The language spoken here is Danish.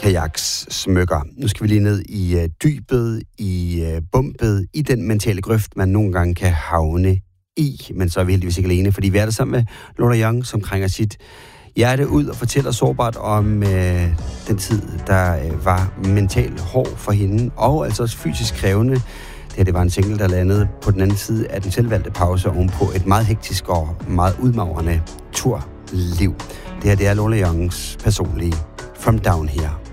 kajaks smykker. Nu skal vi lige ned i dybet, i bumpet, i den mentale grøft, man nogle gange kan havne i. Men så er vi heldigvis ikke alene, fordi vi er der sammen med Lola Young, som krænger sit hjerte ud og fortæller sårbart om den tid, der var mentalt hård for hende, og altså også fysisk krævende. Det var en single, der landede på den anden side af den selvvalgte pause ovenpå et meget hektisk og meget udmagrende turliv. Det her, det er Lola Youngs personlige From Down Here.